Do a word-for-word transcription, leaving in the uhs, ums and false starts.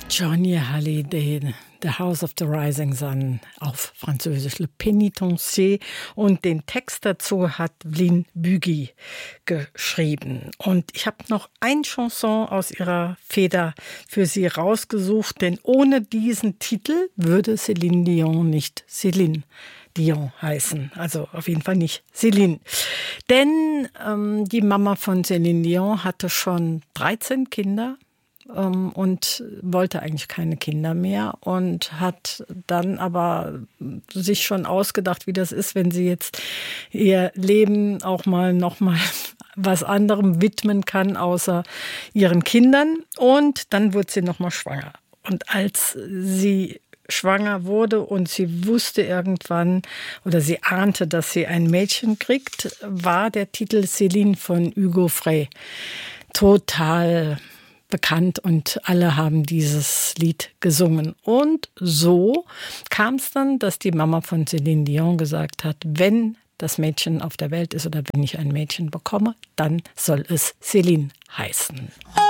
Johnny Hallyday, The House of the Rising Sun, auf Französisch Le Pénitencier. Und den Text dazu hat Vline Bugey geschrieben. Und ich habe noch ein Chanson aus ihrer Feder für Sie rausgesucht, denn ohne diesen Titel würde Céline Dion nicht Céline Dion heißen. Also auf jeden Fall nicht Céline. Denn ähm, die Mama von Céline Dion hatte schon dreizehn Kinder und wollte eigentlich keine Kinder mehr und hat dann aber sich schon ausgedacht, wie das ist, wenn sie jetzt ihr Leben auch mal noch mal was anderem widmen kann, außer ihren Kindern. Und dann wurde sie noch mal schwanger. Und als sie schwanger wurde und sie wusste irgendwann oder sie ahnte, dass sie ein Mädchen kriegt, war der Titel Céline von Hugo Frey total bekannt und alle haben dieses Lied gesungen. Und so kam es dann, dass die Mama von Céline Dion gesagt hat, wenn das Mädchen auf der Welt ist oder wenn ich ein Mädchen bekomme, dann soll es Céline heißen.